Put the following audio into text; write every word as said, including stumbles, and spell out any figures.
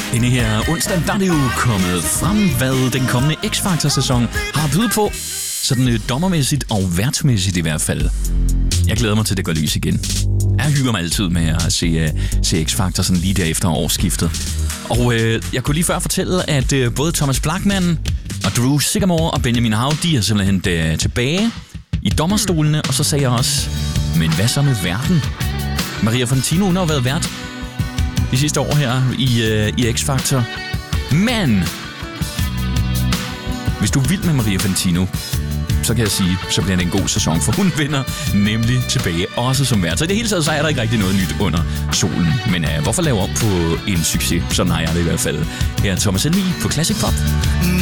Denne her onsdag, der er det jo kommet frem, hvad den kommende X-Factor-sæson har at byde på. Sådan øh, dommermæssigt og værtsmæssigt i hvert fald. Jeg glæder mig til, at det går lys igen. Jeg hygger mig altid med at se, uh, se X-Factor sådan lige derefter årsskiftet. Og øh, jeg kunne lige før fortælle, at øh, både Thomas Blachman og Drew Sigamore og Benjamin Hav, de er simpelthen øh, tilbage i dommerstolene. Og så sagde jeg også, men hvad så med verden? Maria Fantino, hun har været vært de sidste år her i, øh, i X-Factor. Men hvis du er vild med Maria Fantino, så kan jeg sige, så bliver det en god sæson, for hun vinder nemlig tilbage også som vært. Så i det hele taget, så er der ikke rigtig noget nyt under solen. Men uh, hvorfor lave op på en succes? Sådan har jeg det i hvert fald. Her er Thomas Helmig på Classic Pop.